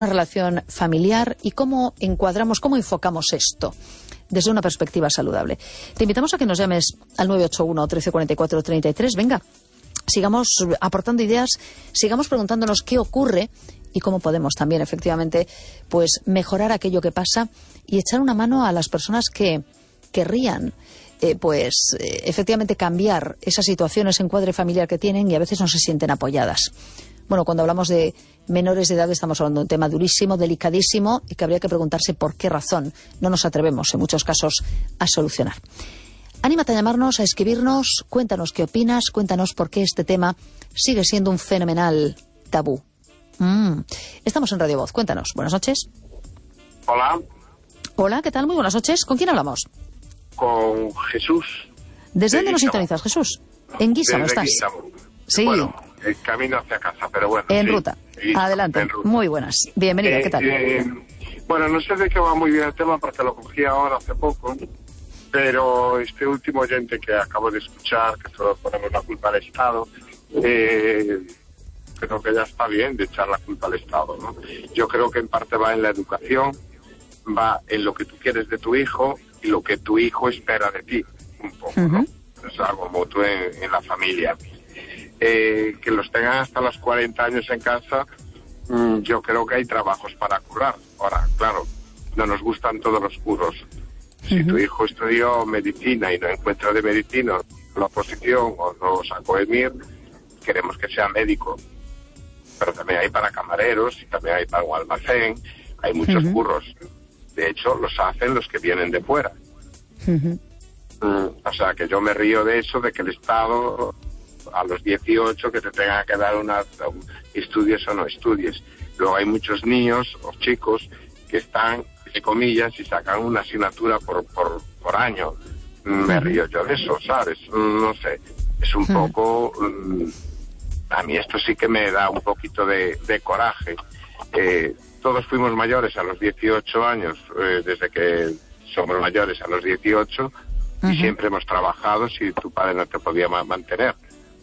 relación familiar y cómo encuadramos, cómo enfocamos esto desde una perspectiva saludable. Te invitamos a que nos llames al 981 1344 33. Venga, sigamos aportando ideas, sigamos preguntándonos qué ocurre y cómo podemos también, efectivamente, pues mejorar aquello que pasa y echar una mano a las personas que querrían efectivamente cambiar esa situación, ese encuadre familiar que tienen y a veces no se sienten apoyadas. Bueno, cuando hablamos de menores de edad estamos hablando de un tema durísimo, delicadísimo y que habría que preguntarse por qué razón no nos atrevemos en muchos casos a solucionar. Anímate a llamarnos, a escribirnos, cuéntanos qué opinas, cuéntanos por qué este tema sigue siendo un fenomenal tabú. Estamos en Radio Voz, cuéntanos. Buenas noches. Hola. Hola, ¿qué tal? Muy buenas noches. ¿Con quién hablamos? Con Jesús. ¿Desde dónde nos sintonizas, Jesús? En Guísamo estás. Guísamo. Sí. Bueno, el camino hacia casa, pero bueno. En sí, ruta. Guísamo, Adelante. en ruta. Muy buenas. Bienvenida, ¿qué tal? Bueno, no sé de qué va muy bien el tema porque lo cogí ahora hace poco, pero este último oyente que acabo de escuchar, que solo ponemos la culpa al Estado, creo que ya está bien de echar la culpa al Estado, ¿no? Yo creo que en parte va en la educación, va en lo que tú quieres de tu hijo y lo que tu hijo espera de ti, un poco, ¿no? Es algo mutuo en la familia. Que los tengan hasta los 40 años en casa, yo creo que hay trabajos para currar. Ahora, claro, no nos gustan todos los curros. Si tu hijo estudió medicina y no encuentra de medicina la oposición o no sacó el MIR, queremos que sea médico. Pero también hay para camareros y también hay para un almacén, hay muchos curros. De hecho, los hacen los que vienen de fuera. O sea, que yo me río de eso, de que el Estado a los 18 que te tenga que dar estudies o no estudies. Luego hay muchos niños o chicos que están, entre comillas, y sacan una asignatura por año. Me río yo de eso, ¿sabes? No sé, es un poco... a mí esto sí que me da un poquito de coraje. Todos fuimos mayores a los 18 años, desde que somos mayores a los 18, y siempre hemos trabajado si tu padre no te podía mantener.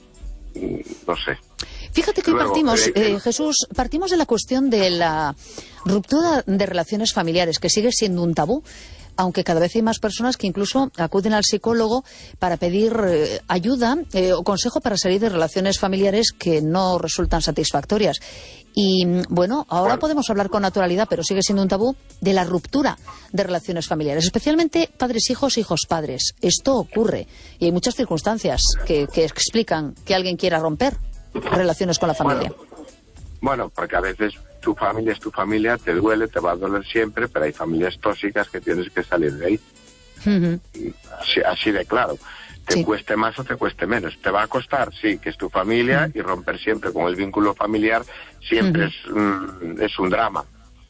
No sé. Fíjate que luego, partimos, Jesús, partimos de la cuestión de la ruptura de relaciones familiares, que sigue siendo un tabú, aunque cada vez hay más personas que incluso acuden al psicólogo para pedir ayuda o consejo para salir de relaciones familiares que no resultan satisfactorias. Y bueno, ahora podemos hablar con naturalidad, pero sigue siendo un tabú, de la ruptura de relaciones familiares, especialmente padres-hijos, hijos-padres. Esto ocurre y hay muchas circunstancias que explican que alguien quiera romper relaciones con la familia. Bueno, porque a veces tu familia es tu familia, te duele, te va a doler siempre, pero hay familias tóxicas que tienes que salir de ahí. Así de claro. Te cueste más o te cueste menos. ¿Te va a costar? Sí, que es tu familia y romper siempre con el vínculo familiar siempre es un drama.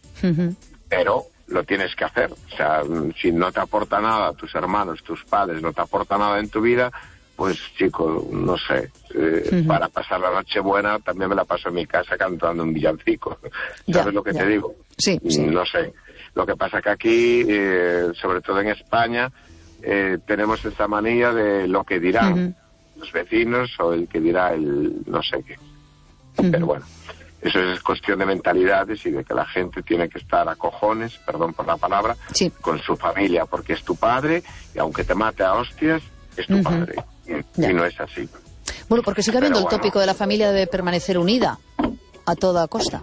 Pero lo tienes que hacer. O sea, si no te aporta nada, tus hermanos, tus padres, no te aporta nada en tu vida, pues chico, no sé, para pasar la noche buena también me la paso en mi casa cantando un villancico. ¿Sabes lo que te digo? Sí. No sé. Lo que pasa que aquí, sobre todo en España, tenemos esta manía de lo que dirán los vecinos o el que dirá el no sé qué. Pero bueno, eso es cuestión de mentalidades y de que la gente tiene que estar a cojones, perdón por la palabra, con su familia, porque es tu padre y aunque te mate a hostias, es tu padre. Y no es así. Bueno, porque sigue habiendo el tópico de la familia debe permanecer unida a toda costa.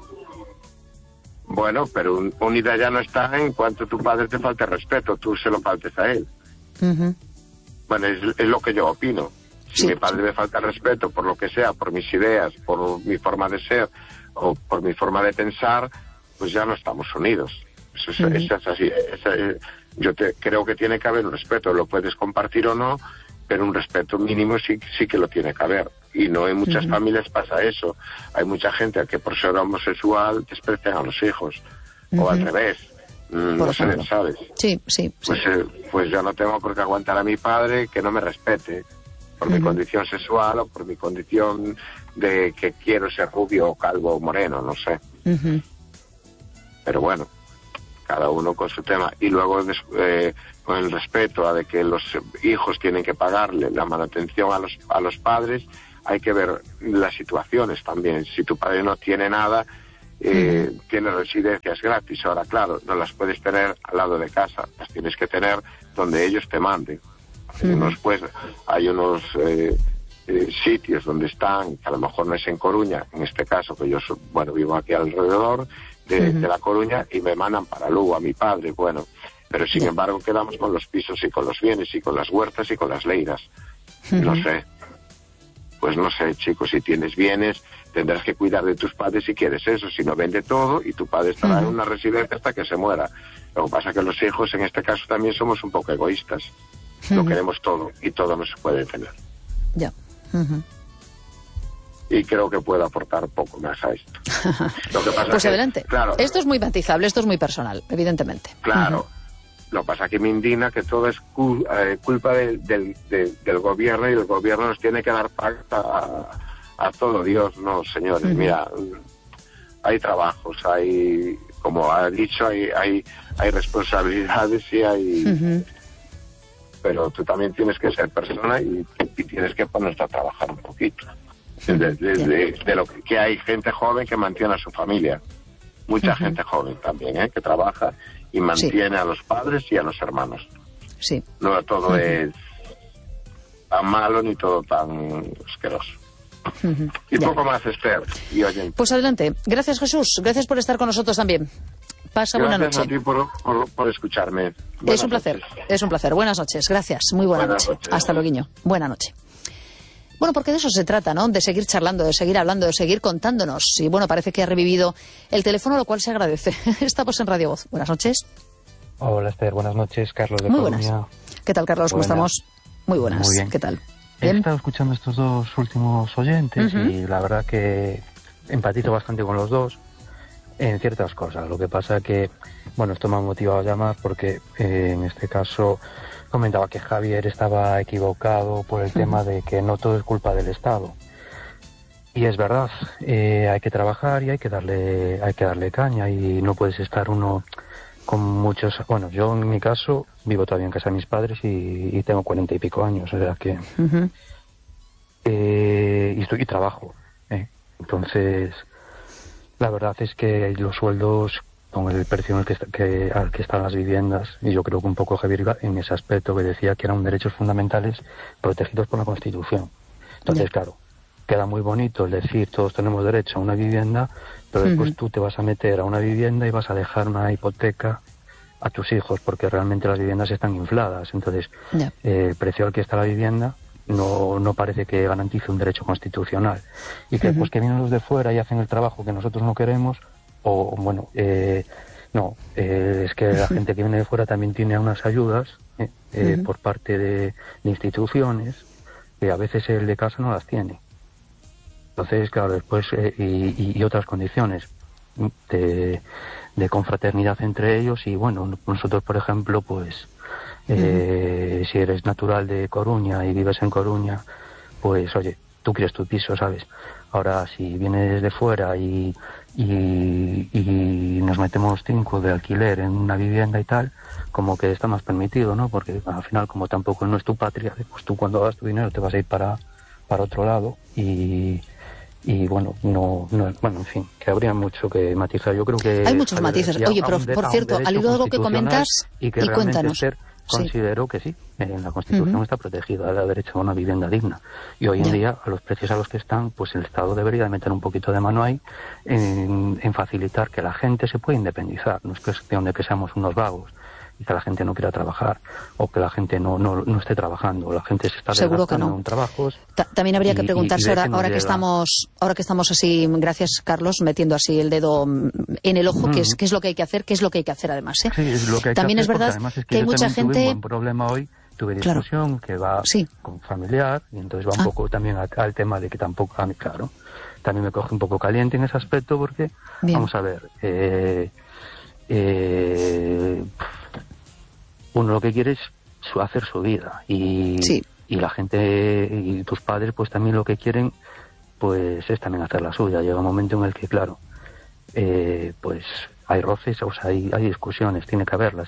Bueno, pero unida ya no está en cuanto tu padre te falte respeto, tú se lo faltes a él. Bueno, es lo que yo opino. Si mi padre me falta respeto por lo que sea, por mis ideas, por mi forma de ser o por mi forma de pensar, pues ya no estamos unidos. Eso es así. Yo creo que tiene que haber un respeto. Lo puedes compartir o no, pero un respeto mínimo sí que lo tiene que haber. Y no en muchas familias pasa eso. Hay mucha gente que por ser homosexual desprecian a los hijos. O al revés. No sé, ¿sabes? Sí. Pues yo no tengo por qué aguantar a mi padre que no me respete por mi condición sexual o por mi condición de que quiero ser rubio o calvo o moreno, no sé. Pero bueno, cada uno con su tema. Y luego con el respeto a de que los hijos tienen que pagarle la manutención a los padres, hay que ver las situaciones también. Si tu padre no tiene nada, tienes residencias gratis. Ahora, claro, no las puedes tener al lado de casa, las tienes que tener donde ellos te manden. Hay unos sitios donde están, que a lo mejor no es en Coruña, en este caso, que yo vivo aquí alrededor de La Coruña, y me mandan para Lugo a mi padre, pero sin embargo quedamos con los pisos y con los bienes y con las huertas y con las leiras. No sé, chicos, si tienes bienes tendrás que cuidar de tus padres si quieres eso, si no, vende todo y tu padre estará en una residencia hasta que se muera. Lo que pasa es que los hijos en este caso también somos un poco egoístas, lo queremos todo y todo no se puede tener. Ya. Y creo que puedo aportar poco más a esto. Lo que pasa pues adelante. Claro, esto es muy matizable, esto es muy personal, evidentemente. Claro. Lo que pasa es que me indigna que todo es culpa del gobierno, y el gobierno nos tiene que dar pacta a todo. Dios, no, señores. Mira, hay trabajos, hay, como ha dicho, hay responsabilidades y hay... Pero tú también tienes que ser persona y tienes que ponerte a trabajar un poquito. De lo que hay gente joven que mantiene a su familia. Mucha gente joven también, que trabaja y mantiene a los padres y a los hermanos. Sí. No todo es tan malo ni todo tan asqueroso. Y poco más, Esther. Y oye, pues adelante. Gracias, Jesús. Gracias por estar con nosotros también. Pasa buena noche. Gracias a ti por escucharme. Es un placer, es un placer. Buenas noches, gracias. Muy buena noche. Hasta luego. Buena noche. Bueno, porque de eso se trata, ¿no? De seguir charlando, de seguir hablando, de seguir contándonos. Y bueno, parece que ha revivido el teléfono, lo cual se agradece. Estamos en Radio Voz. Buenas noches. Hola, Esther. Buenas noches. Carlos de Muy Coruña. buenas. ¿Qué tal, Carlos? ¿Cómo estamos? Muy buenas. Muy bien. ¿Qué tal? He estado escuchando a estos dos últimos oyentes y la verdad que empatizo bastante con los dos en ciertas cosas. Lo que pasa que, esto me ha motivado a llamar porque en este caso comentaba que Javier estaba equivocado por el tema de que no todo es culpa del Estado. Y es verdad, hay que trabajar y hay que darle caña, y no puedes estar uno con muchos... Bueno, yo en mi caso vivo todavía en casa de mis padres y tengo 40 y pico años, o sea que... y trabajo. Entonces, la verdad es que los sueldos, con el precio en el al que están las viviendas, y yo creo que un poco Javier iba en ese aspecto, que decía que eran derechos fundamentales protegidos por la Constitución. Entonces, claro, queda muy bonito el decir todos tenemos derecho a una vivienda, pero después tú te vas a meter a una vivienda y vas a dejar una hipoteca a tus hijos, porque realmente las viviendas están infladas. Entonces, el precio al que está la vivienda no parece que garantice un derecho constitucional. Y que pues que vienen los de fuera y hacen el trabajo que nosotros no queremos, es que la gente que viene de fuera también tiene unas ayudas por parte de instituciones que a veces el de casa no las tiene. Entonces, claro, después y otras condiciones de confraternidad entre ellos. Y nosotros, por ejemplo, pues si eres natural de Coruña y vives en Coruña, pues oye, tú quieres tu piso, ¿sabes? Ahora, si vienes de fuera y nos metemos 5 de alquiler en una vivienda y tal, como que está más permitido, ¿no? Porque al final, como tampoco no es tu patria, pues tú cuando hagas tu dinero te vas a ir para otro lado y en fin, que habría mucho que matizar. Yo creo que hay muchos matices. Oye, pero por cierto, al hilo de algo que comentas, y cuéntanos. Considero que sí, en la Constitución está protegida el derecho a una vivienda digna. Y hoy en día, a los precios a los que están, pues el Estado debería de meter un poquito de mano ahí en facilitar que la gente se pueda independizar. No es cuestión de que seamos unos vagos y que la gente no quiera trabajar, o que la gente no esté trabajando. La gente se está desgastando en trabajos. También habría que preguntarse ahora que estamos así, gracias Carlos, metiendo así el dedo en el ojo, qué es lo que hay que hacer, además. Sí, es lo que hay también que es hacer, verdad que hay mucha gente... Tuve un buen problema hoy, tuve discusión que va con familiar, y entonces va un poco también al tema de que tampoco, claro, también me coge un poco caliente en ese aspecto, porque, vamos a ver, uno lo que quiere es hacer su vida, y la gente y tus padres pues también lo que quieren pues es también hacer la suya. Llega un momento en el que, claro, pues hay roces, o sea, hay discusiones, tiene que haberlas,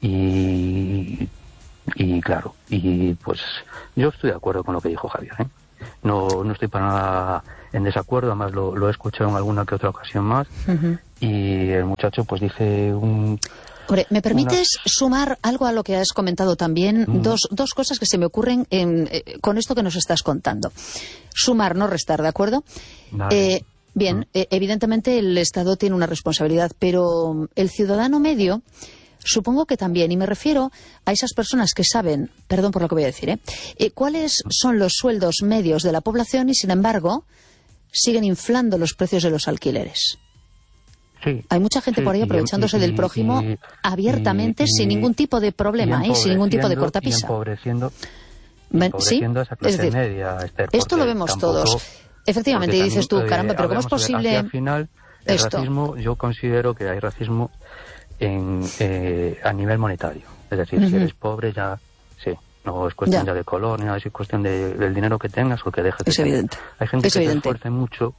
y claro, y pues yo estoy de acuerdo con lo que dijo Javier, no estoy para nada en desacuerdo, además lo he escuchado en alguna que otra ocasión más. Y el muchacho pues dice Hombre, ¿me permites sumar algo a lo que has comentado también? Dos cosas que se me ocurren con esto que nos estás contando. Sumar, no restar, ¿de acuerdo? Vale. Bien, evidentemente el Estado tiene una responsabilidad, pero el ciudadano medio supongo que también, y me refiero a esas personas que saben, perdón por lo que voy a decir, cuáles son los sueldos medios de la población y, sin embargo, siguen inflando los precios de los alquileres. Sí, hay mucha gente por ahí aprovechándose del prójimo abiertamente, sin ningún tipo de problema, sin ningún tipo de cortapisa. Empobreciendo ¿Sí? a esa clase media, Esther, esto lo vemos todos. Efectivamente, y dices tú, caramba, pero ¿cómo es posible al final, el racismo, yo considero que hay racismo a nivel monetario. Es decir, si eres pobre ya, sí, no es cuestión ya de color, ni nada, es cuestión del dinero que tengas o que dejes de tener. Evidente. Hay gente que se esfuerza mucho,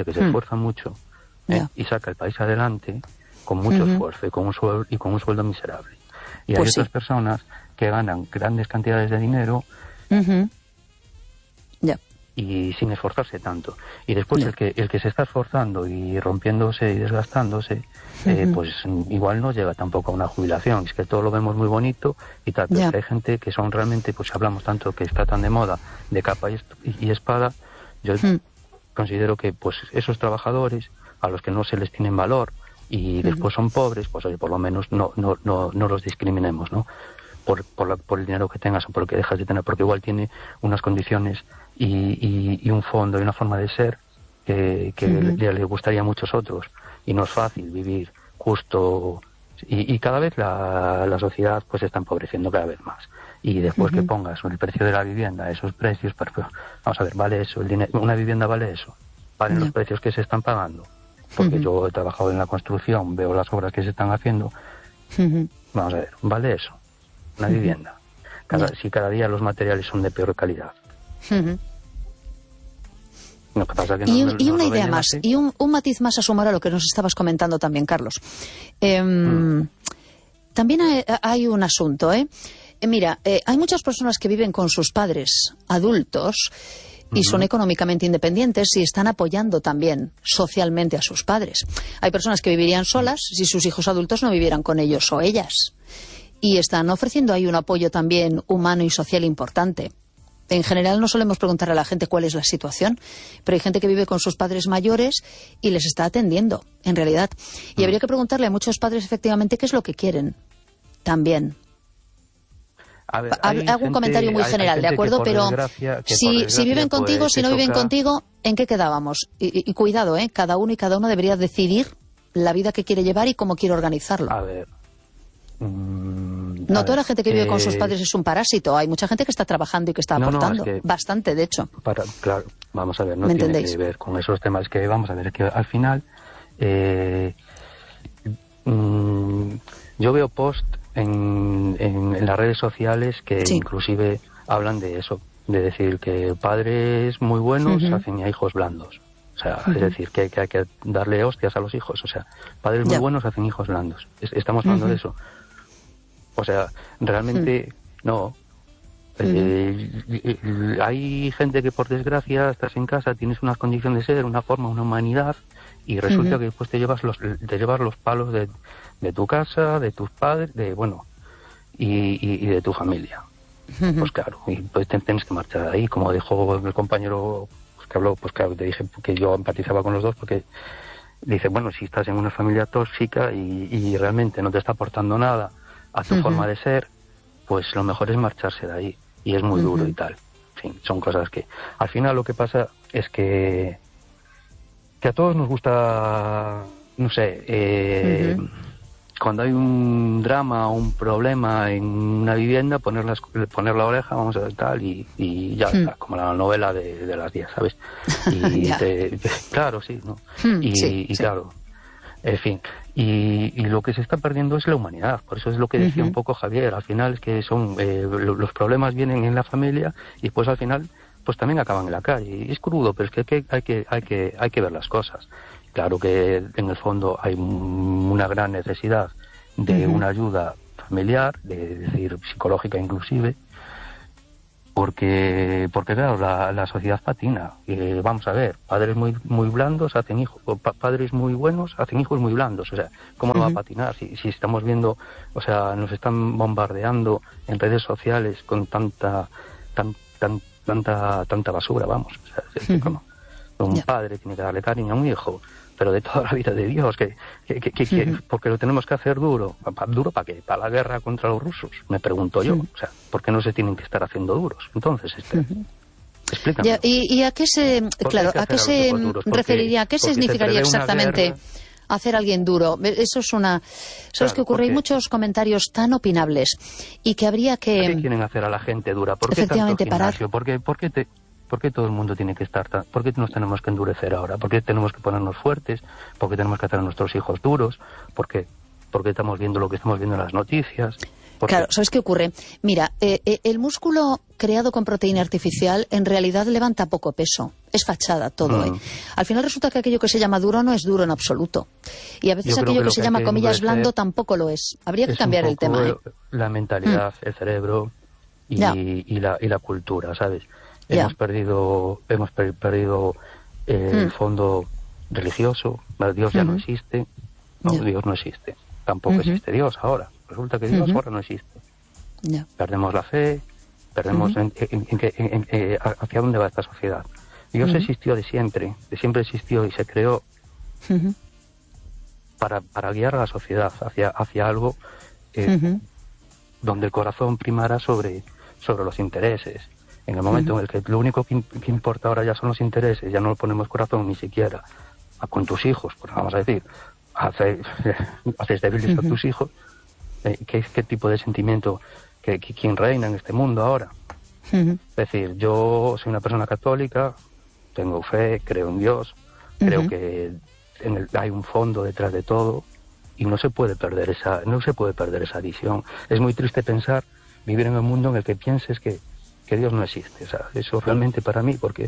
y saca el país adelante con mucho esfuerzo y con un sueldo miserable. Y hay otras personas que ganan grandes cantidades de dinero y sin esforzarse tanto. Y después el que se está esforzando y rompiéndose y desgastándose, pues igual no llega tampoco a una jubilación. Es que todo lo vemos muy bonito y tal, pero hay gente que son realmente, pues hablamos tanto que está tan de moda, de capa y espada. Yo considero que pues esos trabajadores a los que no se les tienen valor y después son pobres, pues oye, por lo menos no los discriminemos, ¿no? Por el dinero que tengas o por lo que dejas de tener, porque igual tiene unas condiciones y un fondo y una forma de ser que le gustaría a muchos otros, y no es fácil vivir justo, y cada vez la sociedad pues se está empobreciendo cada vez más. Y después que pongas el precio de la vivienda, esos precios, pues, vamos a ver, ¿vale eso? ¿Una vivienda vale eso? ¿Valen los precios que se están pagando? Porque yo he trabajado en la construcción, veo las obras que se están haciendo. Vamos a ver, ¿vale eso? Una vivienda. Si cada día los materiales son de peor calidad. Lo que pasa que una idea más, así. Y un matiz más a sumar a lo que nos estabas comentando también, Carlos. También hay un asunto, Mira, hay muchas personas que viven con sus padres adultos y son económicamente independientes y están apoyando también socialmente a sus padres. Hay personas que vivirían solas si sus hijos adultos no vivieran con ellos o ellas. Y están ofreciendo ahí un apoyo también humano y social importante. En general no solemos preguntar a la gente cuál es la situación, pero hay gente que vive con sus padres mayores y les está atendiendo, en realidad. Y habría que preguntarle a muchos padres efectivamente qué es lo que quieren también. A ver, hago un comentario muy general, ¿de acuerdo? Pero si viven contigo, si no viven contigo, ¿en qué quedábamos? Y cuidado, cada uno y cada uno debería decidir la vida que quiere llevar y cómo quiere organizarlo. A ver. No toda la gente que vive con sus padres es un parásito. Hay mucha gente que está trabajando y que está aportando. Bastante, de hecho. Claro, vamos a ver, no ¿Me tiene entendéis? que ver con esos temas que vamos a ver, que al final yo veo post en las redes sociales que inclusive hablan de eso, de decir que padres muy buenos hacen a hijos blandos. O sea, es decir, que hay que darle hostias a los hijos. O sea, padres muy buenos hacen hijos blandos. Estamos hablando de eso. O sea, realmente no. Hay gente que por desgracia estás en casa, tienes unas condiciones de ser, una forma, una humanidad, y resulta que después te llevas los palos de tu casa, de tus padres, y de tu familia. Pues claro, y pues tienes que marchar de ahí, como dijo el compañero que habló, pues claro, te dije que yo empatizaba con los dos, porque dice, bueno, si estás en una familia tóxica y realmente no te está aportando nada a tu forma de ser, pues lo mejor es marcharse de ahí, y es muy duro y tal. En fin, son cosas que al final lo que pasa es que a todos nos gusta, no sé, cuando hay un drama o un problema en una vivienda, poner la oreja, vamos a ver tal, y ya está, como la novela de las 10, ¿sabes? Y claro, sí, ¿no? Claro, en fin, y lo que se está perdiendo es la humanidad. Por eso es lo que decía un poco Javier, al final es que son los problemas vienen en la familia y después al final pues también acaban en la calle. Y es crudo, pero es que hay que ver las cosas. Claro que en el fondo hay una gran necesidad de una ayuda familiar, de decir psicológica inclusive, Porque claro, la sociedad patina. Vamos a ver, padres muy blandos hacen hijos, padres muy buenos hacen hijos muy blandos. O sea, ¿cómo no va a patinar? Si estamos viendo, o sea, nos están bombardeando en redes sociales con tanta basura, vamos. O sea, es como un padre tiene que darle cariño a un hijo, pero de toda la vida de Dios, que porque lo tenemos que hacer duro. ¿Duro para qué? ¿Para la guerra contra los rusos? Me pregunto yo. O sea, ¿por qué no se tienen que estar haciendo duros? Entonces, explícame. ¿Y a qué se referiría? ¿A qué significaría exactamente hacer a alguien duro? Eso es una... ¿Sabes qué ocurre? Hay muchos comentarios tan opinables y que habría que... ¿Por qué quieren hacer a la gente dura? ¿Por qué efectivamente tanto gimnasio? ¿Por qué todo el mundo tiene que estar tan... ¿Por qué nos tenemos que endurecer ahora? ¿Por qué tenemos que ponernos fuertes? ¿Por qué tenemos que hacer a nuestros hijos duros? ¿Por qué estamos viendo lo que estamos viendo en las noticias? Claro, ¿sabes qué ocurre? Mira, el músculo creado con proteína artificial en realidad levanta poco peso. Es fachada todo, Al final resulta que aquello que se llama duro no es duro en absoluto. Y a veces aquello que se llama, comillas, blando tampoco lo es. Habría que cambiar el tema, La mentalidad, el cerebro y la cultura, ¿sabes? Hemos perdido el fondo religioso. Dios ya no existe. No, Dios no existe. Tampoco existe Dios ahora. Resulta que Dios ahora no existe. Perdemos la fe, perdemos hacia dónde va esta sociedad. Dios existió de siempre existió y se creó para guiar a la sociedad hacia algo donde el corazón primara sobre los intereses. En el momento en el que lo único que importa ahora ya son los intereses, ya no ponemos corazón ni siquiera con tus hijos, pues vamos a decir, haces débiles a tus hijos, ¿qué tipo de sentimiento, quién reina en este mundo ahora? Es decir, yo soy una persona católica, tengo fe, creo en Dios, creo que hay un fondo detrás de todo y no se puede perder esa visión. Es muy triste pensar, vivir en un mundo en el que pienses que Dios no existe. O sea, eso realmente para mí, porque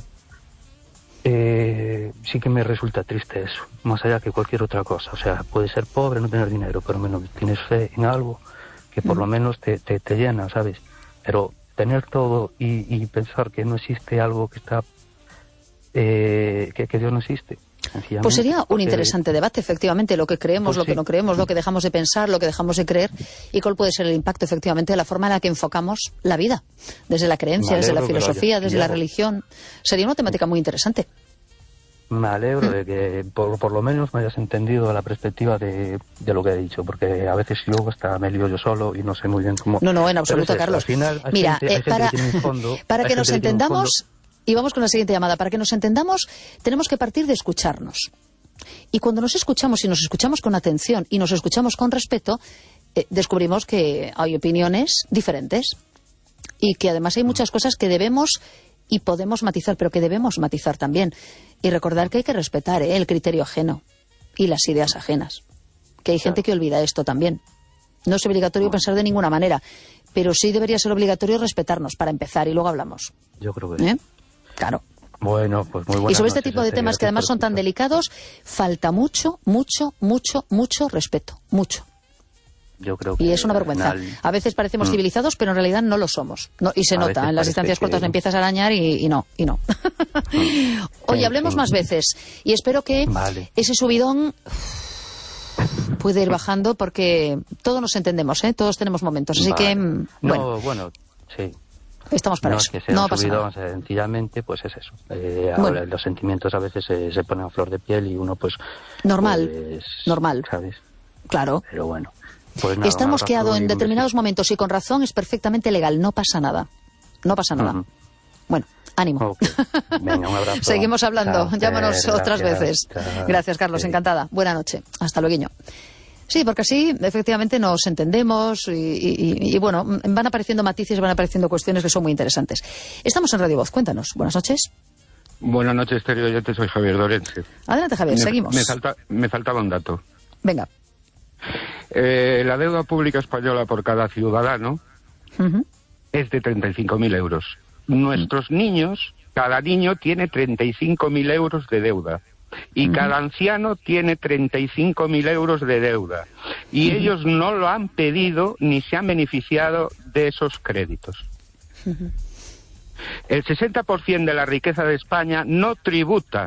sí que me resulta triste eso, más allá que cualquier otra cosa. O sea, puedes ser pobre, no tener dinero, pero menos tienes fe en algo que por lo menos te llena, ¿sabes? Pero tener todo y pensar que no existe algo que está que Dios no existe. Pues sería un interesante debate, efectivamente, lo que creemos, lo que no creemos, lo que dejamos de pensar, lo que dejamos de creer, y cuál puede ser el impacto, efectivamente, de la forma en la que enfocamos la vida, desde la creencia, desde la filosofía, desde la religión. Sería una temática muy interesante. Me alegro de que por lo menos me hayas entendido la perspectiva de lo que he dicho, porque a veces yo hasta me lío yo solo y no sé muy bien cómo... No, en absoluto, Carlos. Mira, para que nos entendamos... Y vamos con la siguiente llamada. Para que nos entendamos, tenemos que partir de escucharnos. Y cuando nos escuchamos y nos escuchamos con atención y nos escuchamos con respeto, descubrimos que hay opiniones diferentes y que además hay muchas cosas que debemos y podemos matizar, pero que debemos matizar también. Y recordar que hay que respetar el criterio ajeno y las ideas ajenas. Que hay gente que olvida esto también. No es obligatorio pensar de ninguna manera, pero sí debería ser obligatorio respetarnos para empezar y luego hablamos. Yo creo que sí. Claro. Bueno, pues muy buenas Y sobre este noches, tipo de temas que además son tan delicados, falta mucho respeto. Mucho. Yo creo que y es una vergüenza. A veces parecemos civilizados, pero en realidad no lo somos. Y se nota, en las distancias cortas le empiezas a arañar y no. Oye, hablemos más veces. Y espero que ese subidón puede ir bajando, porque todos nos entendemos, todos tenemos momentos. Así que, sí. Estamos para eso. No pasa nada. Sencillamente, pues es eso. Ahora los sentimientos a veces se ponen a flor de piel y uno, pues... Normal. ¿Sabes? Claro. Pero bueno. Pues nada, está mosqueado en determinados momentos y con razón, es perfectamente legal. No pasa nada. Bueno, ánimo. Okay. Venga, un abrazo. Seguimos hablando. Chao, Llámanos otras veces. Chao. Gracias, Carlos. Encantada. Buena noche. Hasta luego. Sí, porque así efectivamente nos entendemos y bueno, van apareciendo matices, van apareciendo cuestiones que son muy interesantes. Estamos en Radio Voz, cuéntanos. Buenas noches. Buenas noches, Estéreo. Yo soy Javier Dorense. Adelante, Javier, seguimos. Me faltaba un dato. Venga. La deuda pública española por cada ciudadano es de 35.000 euros. Nuestros niños, cada niño tiene 35.000 euros de deuda. Y cada anciano tiene 35.000 euros de deuda. Y ellos no lo han pedido ni se han beneficiado de esos créditos. El 60% de la riqueza de España no tributa.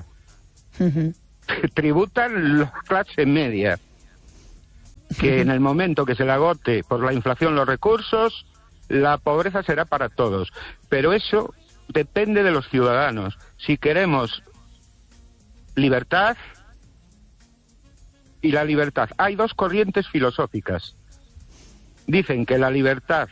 Tributan la clase media, que en el momento que se le agote por la inflación los recursos, la pobreza será para todos. Pero eso depende de los ciudadanos. Si queremos libertad y la libertad. Hay dos corrientes filosóficas. Dicen que la libertad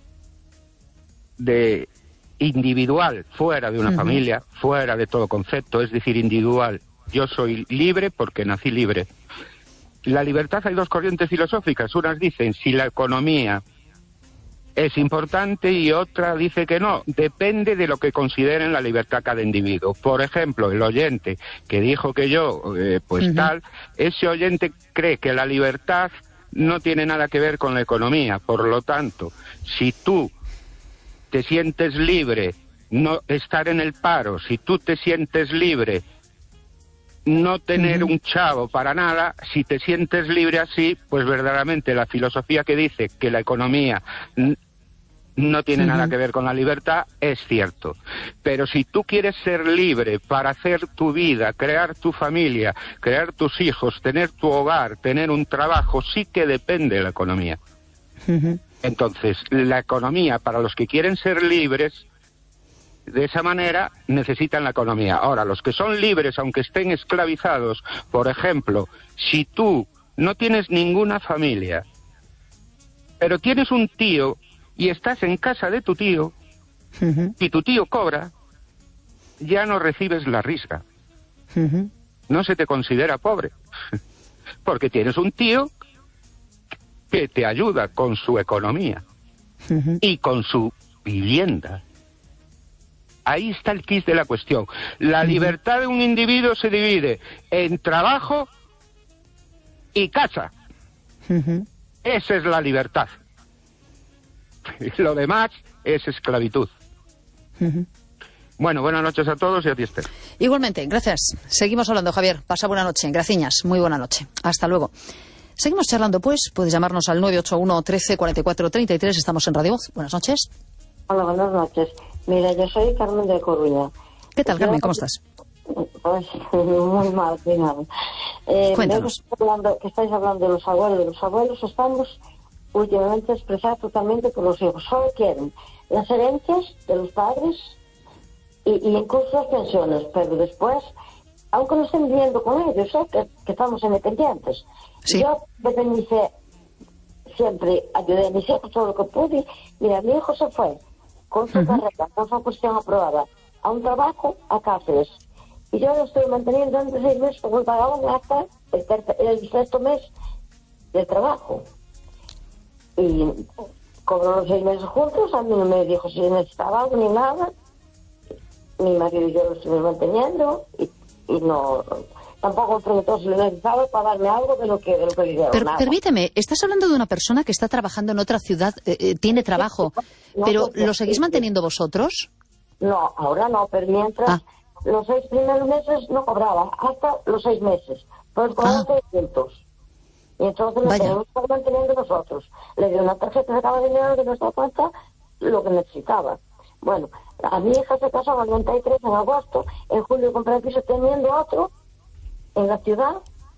de individual, fuera de una familia, fuera de todo concepto, es decir, individual. Yo soy libre porque nací libre. La libertad, hay dos corrientes filosóficas. Unas dicen si la economía es importante y otra dice que no. Depende de lo que consideren la libertad cada individuo. Por ejemplo, el oyente que dijo que yo, tal, ese oyente cree que la libertad no tiene nada que ver con la economía. Por lo tanto, si tú te sientes libre no estar en el paro, si tú te sientes libre no tener un chavo para nada, si te sientes libre así, pues verdaderamente la filosofía que dice que la economía no tiene nada que ver con la libertad es cierto. Pero si tú quieres ser libre para hacer tu vida, crear tu familia, crear tus hijos, tener tu hogar, tener un trabajo, sí que depende de la economía. Entonces, la economía, para los que quieren ser libres, de esa manera necesitan la economía. Ahora, los que son libres, aunque estén esclavizados, por ejemplo, si tú no tienes ninguna familia, pero tienes un tío y estás en casa de tu tío, y tu tío cobra, ya no recibes la risca. No se te considera pobre, porque tienes un tío que te ayuda con su economía y con su vivienda. Ahí está el quid de la cuestión. La libertad de un individuo se divide en trabajo y casa. Esa es la libertad. Lo demás es esclavitud. Bueno, buenas noches a todos y a ti, Esther. Igualmente, gracias. Seguimos hablando, Javier. Pasa buena noche. Graciñas. Muy buena noche. Hasta luego. Seguimos charlando, pues. Puedes llamarnos al 981 13 44 33. Estamos en Radio Voz. Buenas noches. Hola, buenas noches. Mira, yo soy Carmen de Coruña. ¿Qué tal, Carmen? ¿Cómo estás? Pues muy mal, final. Cuéntanos. Que estáis hablando de los abuelos. Los abuelos estamos últimamente expresados totalmente por los hijos. Solo quieren las herencias de los padres y incluso las pensiones, pero después, aunque no estén viviendo con ellos, que estamos independientes. Sí. Yo desde mi siempre ayudé a mis hijos todo lo que pude. Mira, mi hijo se fue con su carrera, con su cuestión aprobada, a un trabajo a Cáceres. Y yo lo estoy manteniendo durante 6 meses porque me pagaban hasta el sexto mes de trabajo. Y cobró los 6 meses juntos, a mí no me dijo si necesitaba algo ni nada. Mi marido y yo lo estuvimos manteniendo y no... Tampoco preguntó si lo necesitaba para darme algo de lo que le dieron. Pero nada. permíteme, estás hablando de una persona que está trabajando en otra ciudad, tiene trabajo, pero ¿lo seguís manteniendo vosotros? No, ahora no, pero mientras los 6 primeros meses no cobraba, hasta los 6 meses. Pues cobraba 300. Y entonces lo tenemos que estar manteniendo nosotros. Le dio una tarjeta, sacaba dinero de nuestra cuenta, lo que necesitaba. Bueno, a mi hija se casó en el 93 en agosto, en julio compré el piso teniendo otro en la ciudad,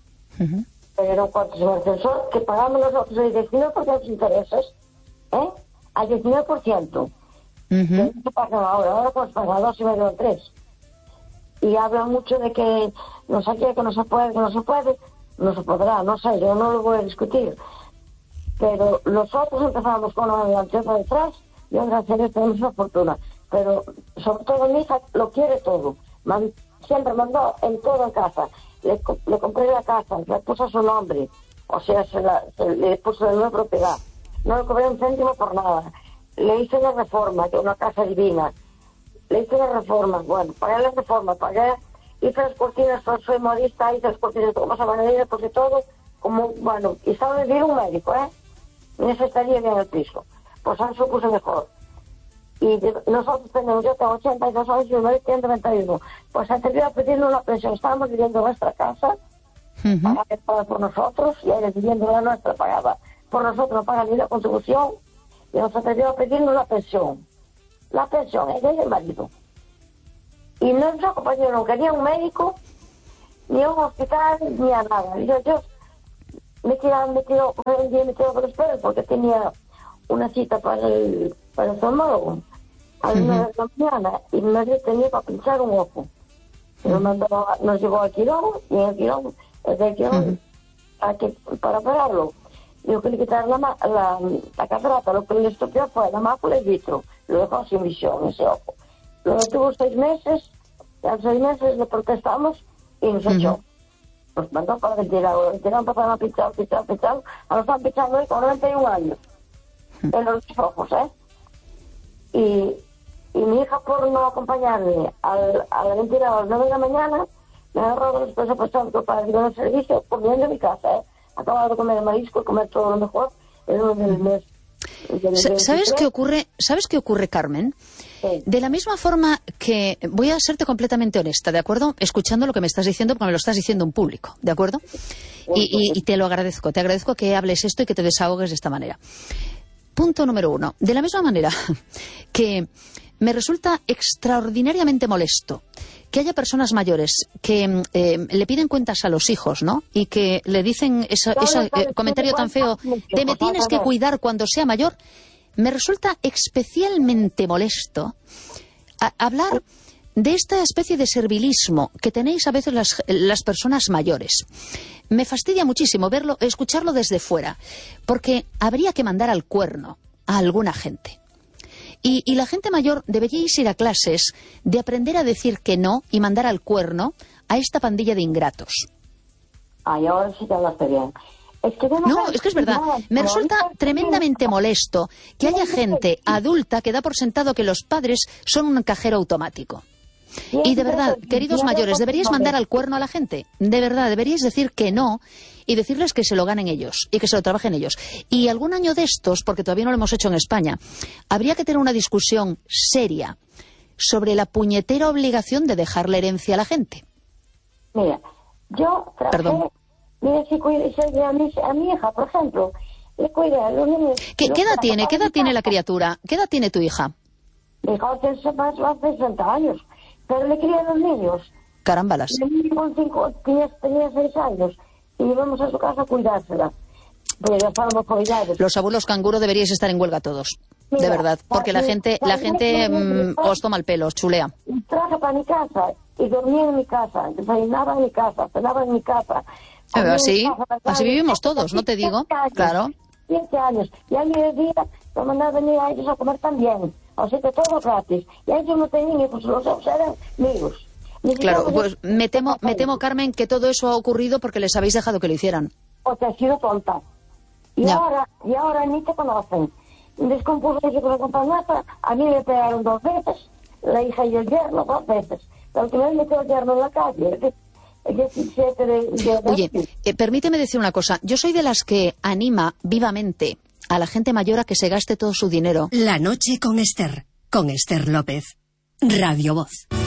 pero cuando se me ascensor, que pagamos nosotros el 19% de intereses, al 19%. ¿Qué pagan ahora pues pagan 2,5 o 3. Y hablan mucho de que no sé qué, que no se puede, no se podrá, no sé, yo no lo voy a discutir. Pero nosotros empezamos con la delantera detrás y gracias a Dios tenemos una fortuna. Pero sobre todo mi hija lo quiere todo. Siempre mandó en todo en casa. Le compré la casa, le puso a su nombre, o sea, le puso de nueva propiedad. No le cobré un céntimo por nada. Le hice una reforma, que es una casa divina. Le hice una reforma, bueno, pagué la reforma, hice las cortinas, soy modista, hice las cortinas, como esa manera, porque todo, como, bueno, y estaba de vivir un médico, necesitaría bien el piso. Pues a eso puse mejor. Y nosotros yo tengo 82 años y mi marido tiene 91. Pues se atrevió a pedirnos una pensión. Estábamos viviendo en nuestra casa, pagada por nosotros, y él viviendo la nuestra, pagada por nosotros, no paga ni la contribución, y nos atrevió a pedirnos la pensión. la pensión, ella y el marido. Y no nos acompañaron, que ni a un médico, ni a un hospital, ni a nada. Y yo me tiró por los pelos porque tenía una cita para el oftalmólogo a las 9 de la mañana y me tenía para pinchar un ojo. Nos llevó al Quirón y en el Quirón para operarlo. Digo que le quitaron la catarata, lo que le estropeó fue la mácula y el vitro, lo dejó sin visión ese ojo. Luego tuvo 6 meses, y a los 6 meses le protestamos y nos echó. Nos mandó para retirarlo, empezaron a pinchar, ahora están pinchando hoy con 91 años, en los ojos, Y mi hija, por no acompañarme a la mentira a las 9 de la mañana, me agarró después apostando para ir al servicio, comiendo en mi casa, Acababa de comer marisco y comer todo lo mejor en el mes. ¿Sabes qué ocurre, Carmen? Sí. De la misma forma que voy a serte completamente honesta, ¿de acuerdo? Escuchando lo que me estás diciendo, porque me lo estás diciendo en público, ¿de acuerdo? Y te lo agradezco. Te agradezco que hables esto y que te desahogues de esta manera. Punto número 1. De la misma manera que me resulta extraordinariamente molesto que haya personas mayores que le piden cuentas a los hijos, ¿no? Y que le dicen ese comentario tan feo de me tienes que cuidar cuando sea mayor. Me resulta especialmente molesto hablar de esta especie de servilismo que tenéis a veces las personas mayores. Me fastidia muchísimo escucharlo desde fuera, porque habría que mandar al cuerno a alguna gente. Y la gente mayor deberíais ir a clases de aprender a decir que no y mandar al cuerno a esta pandilla de ingratos. Ay, ahora sí te hablaste bien. Es que es verdad. Me resulta tremendamente molesto que haya gente adulta que da por sentado que los padres son un cajero automático. Y de verdad, queridos mayores, deberíais mandar al cuerno a la gente. De verdad, deberíais decir que no y decirles que se lo ganen ellos y que se lo trabajen ellos. Y algún año de estos, porque todavía no lo hemos hecho en España, habría que tener una discusión seria sobre la puñetera obligación de dejar la herencia a la gente. Mira, yo trabajé... Perdón. Mira, si cuidé a mi hija, por ejemplo, le cuidé a los niños... ¿Qué edad tiene la criatura? ¿Qué edad tiene tu hija? Mi hija tiene más de 60 años. Pero le quería a los niños. Carámbalas. El niño tenía 6 años y íbamos a su casa a cuidársela. Pero ya estábamos cuidados. Los abuelos canguro deberíais estar en huelga todos. Mira, de verdad, porque la gente os toma el pelo, os chulea. Traje para mi casa y dormía en mi casa, desayunaba en mi casa, cenaba en mi casa. Así vivimos todos, ¿no te digo? Claro. 7 años. Y al mediodía me mandaban venir a ellos a comer también. O sea que todo gratis. Y a ellos no tenían hijos, los hijos eran míos. Claro, pues me temo, Carmen, que todo eso ha ocurrido porque les habéis dejado que lo hicieran. O te has sido tonta. Y ahora ni te conocen. Descompuso ese con la compañera, a mí me pegaron 2 veces, la hija y el yerno 2 veces. La última vez metió el yerno en la calle. El 17 de Oye, permíteme decir una cosa. Yo soy de las que anima vivamente a la gente mayor a que se gaste todo su dinero. La noche con Esther López. Radio Voz.